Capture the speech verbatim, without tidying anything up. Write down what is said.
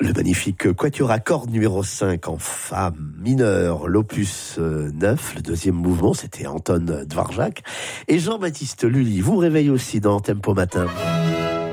Le magnifique Quatuor à cordes numéro cinq en fa mineur, l'opus neuf, le deuxième mouvement, c'était Anton Dvorak. Et Jean-Baptiste Lully vous réveille aussi dans Tempo Matin.